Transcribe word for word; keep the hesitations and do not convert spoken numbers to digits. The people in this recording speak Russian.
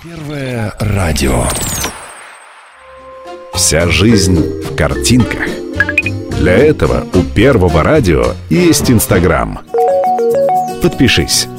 Первое радио. Вся жизнь в картинках. Для этого у Первого радио есть Инстаграм. Подпишись.